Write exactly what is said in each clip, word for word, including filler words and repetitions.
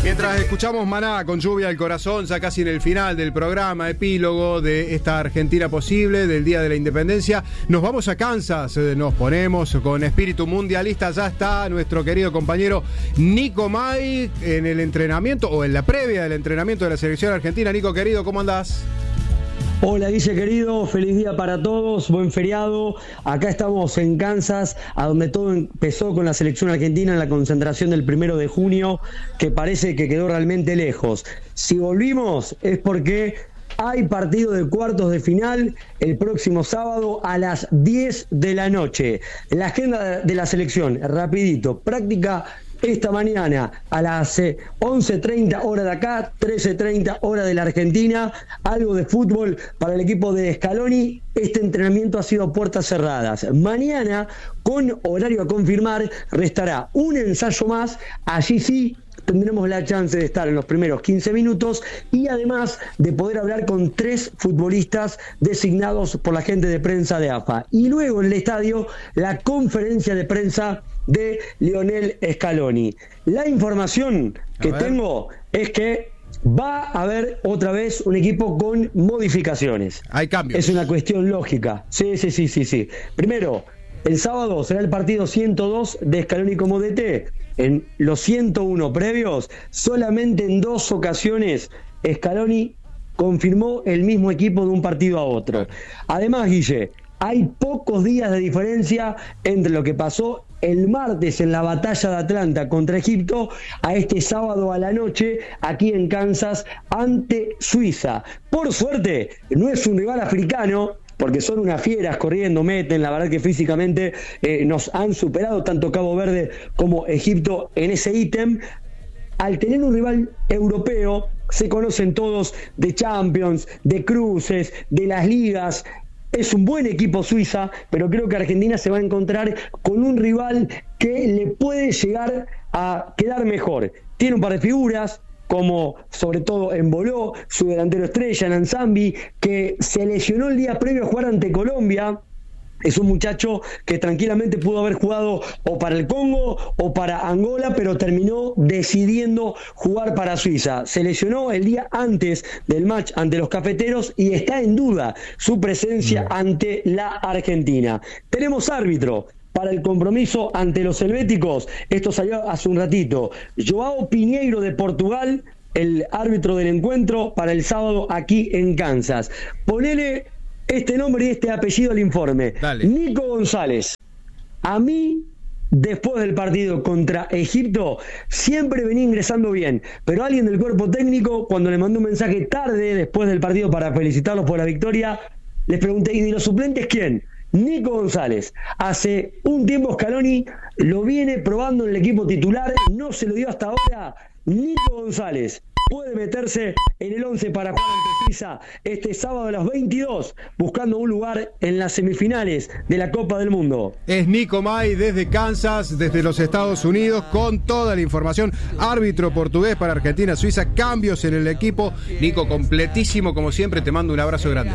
Mientras escuchamos Maná con Lluvia al Corazón, ya casi en el final del programa, epílogo de esta Argentina posible, del Día de la Independencia, nos vamos a Kansas, nos ponemos con espíritu mundialista. Ya está nuestro querido compañero Nico May en el entrenamiento, o en la previa del entrenamiento de la selección argentina. Nico, querido, ¿cómo andás? Hola Guille querido, feliz día para todos, buen feriado. Acá estamos en Kansas, a donde todo empezó con la selección argentina en la concentración del primero de junio, que parece que quedó realmente lejos. Si volvimos es porque hay partido de cuartos de final el próximo sábado a las diez de la noche. La agenda de la selección, rapidito, práctica esta mañana a las once treinta hora de acá, trece treinta hora de la Argentina, algo de fútbol para el equipo de Scaloni. Este entrenamiento ha sido a puertas cerradas. Mañana, con horario a confirmar, restará un ensayo más. Allí sí tendremos la chance de estar en los primeros quince minutos y además de poder hablar con tres futbolistas designados por la gente de prensa de A F A. Y luego en el estadio, la conferencia de prensa de Lionel Scaloni. La información que tengo es que va a haber otra vez un equipo con modificaciones. Hay cambios. Es una cuestión lógica. Sí, sí, sí, sí, sí. Primero, el sábado será el partido ciento dos de Scaloni como D T. En los ciento uno previos, solamente en dos ocasiones Scaloni confirmó el mismo equipo de un partido a otro. Además, Guille, hay pocos días de diferencia entre lo que pasó el martes en la batalla de Atlanta contra Egipto a este sábado a la noche aquí en Kansas ante Suiza. Por suerte, no es un rival africano, porque son unas fieras corriendo, meten, la verdad que físicamente eh, nos han superado tanto Cabo Verde como Egipto en ese ítem. Al tener un rival europeo, se conocen todos de Champions, de cruces, de las ligas. Es un buen equipo Suiza, pero creo que Argentina se va a encontrar con un rival que le puede llegar a quedar mejor. Tiene un par de figuras, como sobre todo Emboló, su delantero estrella, Nansambi, que se lesionó el día previo a jugar ante Colombia. Es un muchacho que tranquilamente pudo haber jugado o para el Congo o para Angola, pero terminó decidiendo jugar para Suiza. Se lesionó el día antes del match ante los cafeteros y está en duda su presencia ante la Argentina. Tenemos árbitro para el compromiso ante los helvéticos. Esto salió hace un ratito. Joao Pinheiro de Portugal, el árbitro del encuentro para el sábado aquí en Kansas. Ponele este nombre y este apellido al informe. Dale. Nico González. A mí, después del partido contra Egipto, siempre venía ingresando bien, pero alguien del cuerpo técnico, cuando le mandó un mensaje tarde después del partido para felicitarlos por la victoria, les pregunté, ¿y de los suplentes quién? Nico González. Hace un tiempo Scaloni lo viene probando en el equipo titular, no se lo dio hasta ahora. Nico González puede meterse en el once para jugar ante Suiza este sábado a las veintidós, buscando un lugar en las semifinales de la Copa del Mundo. Es Nico May desde Kansas, desde los Estados Unidos, con toda la información. Árbitro portugués para Argentina-Suiza, cambios en el equipo. Nico, completísimo como siempre, te mando un abrazo grande.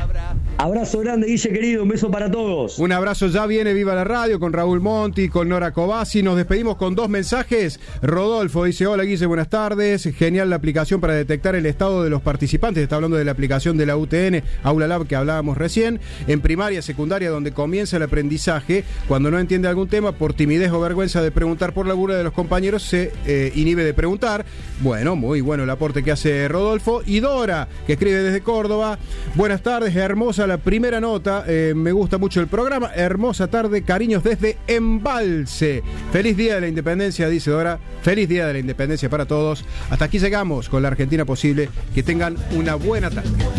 Abrazo grande, Guille querido, un beso para todos. Un abrazo, ya viene Viva la Radio con Raúl Monti, con Nora Cobasi. Nos despedimos con dos mensajes. Rodolfo dice: hola Guille, buenas tardes. Genial la aplicación para detectar el estado de los participantes. Está hablando de la aplicación de la U T N, Aula Lab, que hablábamos recién. En primaria, secundaria, donde comienza el aprendizaje, cuando no entiende algún tema, por timidez o vergüenza de preguntar por la burla de los compañeros, se eh, inhibe de preguntar. Bueno, muy bueno el aporte que hace Rodolfo. Y Dora, que escribe desde Córdoba: buenas tardes, hermosa la primera nota, eh, me gusta mucho el programa, hermosa tarde, cariños desde Embalse. Feliz Día de la Independencia, dice Dora, feliz Día de la Independencia para todos. Hasta aquí llegamos con la Argentina posible, que tengan una buena tarde.